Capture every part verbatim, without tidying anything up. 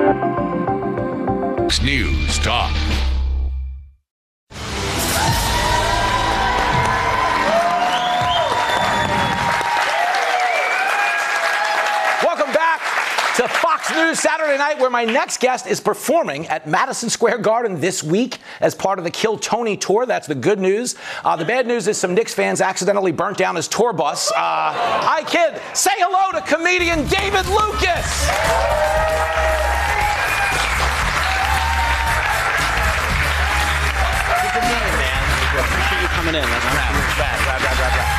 News Talk. Welcome back to Fox News Saturday Night, where my next guest is performing at Madison Square Garden this week as part of the Kill Tony tour. That's the good news. Uh, the bad news is some Knicks fans accidentally burnt down his tour bus. Uh, hi, kid. Say hello to comedian David Lucas. Good to meet you, man. Appreciate you coming in. That's rad. Rad, rad, rad, rad, rad.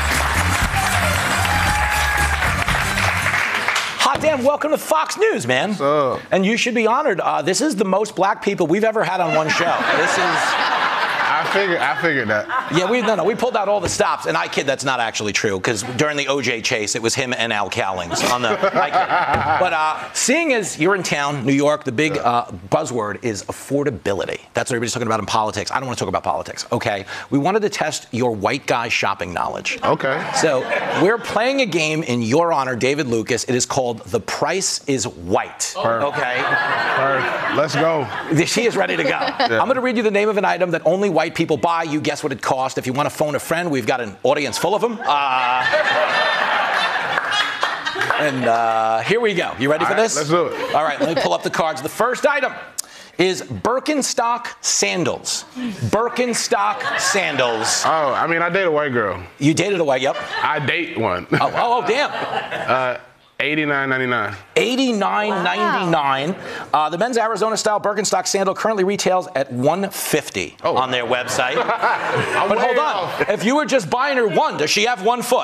Hot damn, welcome to Fox News, man. What's up? And you should be honored. Uh, this is the most black people we've ever had on one show. This is... I figured, I figured that. Yeah, we no, no, we pulled out all the stops, and I kid, that's not actually true, because during the O J chase, it was him and Al Cowlings on the. I kid. But uh, seeing as you're in town, New York, the big uh, buzzword is affordability. That's what everybody's talking about in politics. I don't want to talk about politics. Okay, we wanted to test your white guy shopping knowledge. Okay. So we're playing a game in your honor, David Lucas. It is called The Price is White. Perfect. Okay. Perfect. Let's go. She is ready to go. Yeah. I'm going to read you the name of an item that only white people buy. You guess what it cost. If you want to phone a friend, we've got an audience full of them. Uh, and uh, here we go. You ready All for right, this? let's do it. All right, let me pull up the cards. The first item is Birkenstock sandals. Birkenstock sandals. Oh, I mean, I date a white girl. You dated a white, yep. I date one. Oh, oh, oh damn. uh, eighty-nine ninety-nine. eighty-nine ninety-nine. Uh, the men's Arizona-style Birkenstock sandal currently retails at one hundred fifty dollars Oh. on their website. I'm But way hold on. off. If you were just buying her one, does she have one foot?